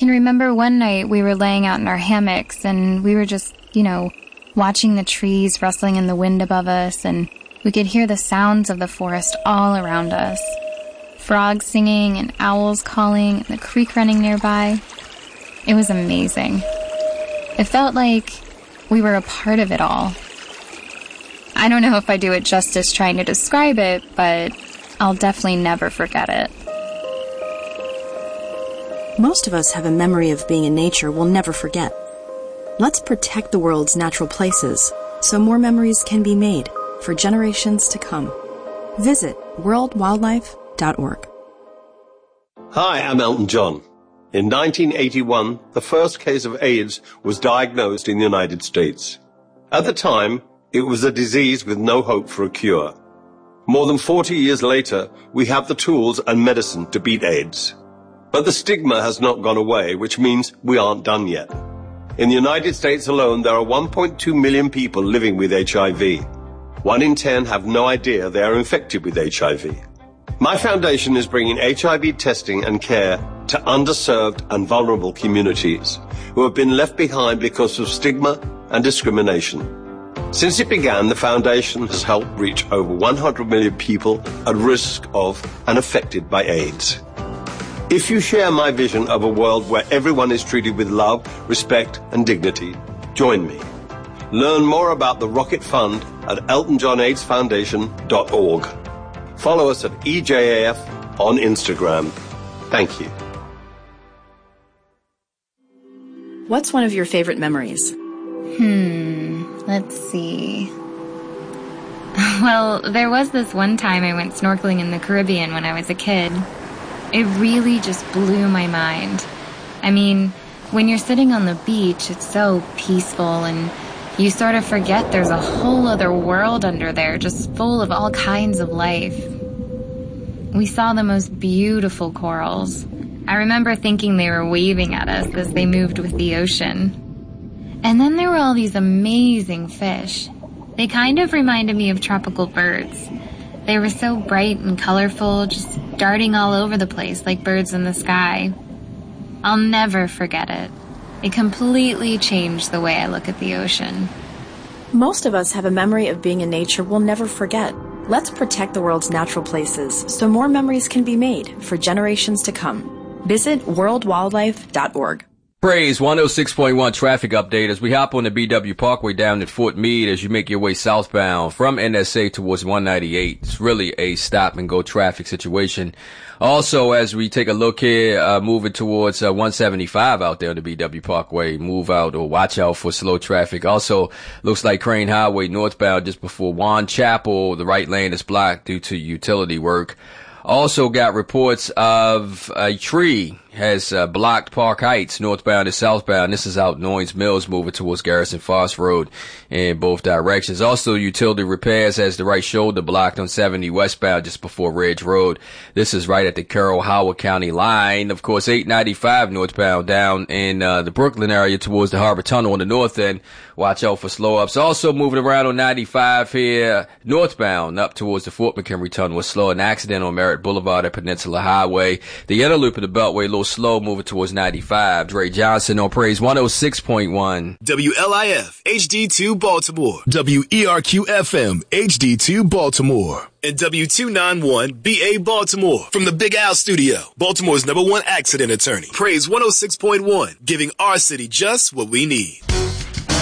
can remember one night we were laying out in our hammocks and we were just, watching the trees rustling in the wind above us, and we could hear the sounds of the forest all around us. Frogs singing and owls calling and the creek running nearby. It was amazing. It felt like we were a part of it all. I don't know if I do it justice trying to describe it, but I'll definitely never forget it. Most of us have a memory of being in nature we'll never forget. Let's protect the world's natural places so more memories can be made for generations to come. Visit worldwildlife.org. Hi, I'm Elton John. In 1981, the first case of AIDS was diagnosed in the United States. At the time, it was a disease with no hope for a cure. More than 40 years later, we have the tools and medicine to beat AIDS. But the stigma has not gone away, which means we aren't done yet. In the United States alone, there are 1.2 million people living with HIV. 1 in 10 have no idea they are infected with HIV. My foundation is bringing HIV testing and care to underserved and vulnerable communities who have been left behind because of stigma and discrimination. Since it began, the foundation has helped reach over 100 million people at risk of and affected by AIDS. If you share my vision of a world where everyone is treated with love, respect, and dignity, join me. Learn more about the Rocket Fund at eltonjohnaidsfoundation.org. Follow us at EJAF on Instagram. Thank you. What's one of your favorite memories? Let's see. Well, there was this one time I went snorkeling in the Caribbean when I was a kid. It really just blew my mind. I mean, when you're sitting on the beach, it's so peaceful and you sort of forget there's a whole other world under there just full of all kinds of life. We saw the most beautiful corals. I remember thinking they were waving at us as they moved with the ocean. And then there were all these amazing fish. They kind of reminded me of tropical birds. They were so bright and colorful, just darting all over the place like birds in the sky. I'll never forget it. It completely changed the way I look at the ocean. Most of us have a memory of being in nature we'll never forget. Let's protect the world's natural places so more memories can be made for generations to come. Visit worldwildlife.org. Praise 106.1 traffic update as we hop on the BW Parkway down at Fort Meade as you make your way southbound from NSA towards 198. It's really a stop and go traffic situation. Also, as we take a look here, moving towards 175 out there on the BW Parkway, move out or watch out for slow traffic. Also, looks like Crane Highway northbound just before Juan Chapel, the right lane is blocked due to utility work. Also got reports of a tree has blocked Park Heights northbound and southbound. This is out Noyes Mills moving towards Garrison Foss Road in both directions. Also utility repairs has the right shoulder blocked on 70 westbound just before Ridge Road. This is right at the Carroll-Howard County line. Of course, 895 northbound down in the Brooklyn area towards the Harbor Tunnel on the north end. Watch out for slow ups. Also moving around on 95 here northbound up towards the Fort McHenry Tunnel was slow. An accident on Merritt Boulevard at Peninsula Highway. The inner loop of the Beltway a little slow moving towards 95. Dre Johnson on Praise 106.1. WLIF HD2 Baltimore. WERQ FM HD2 Baltimore. And W291 BA Baltimore. From the Big Al Studio, Baltimore's #1 accident attorney. Praise 106.1, giving our city just what we need.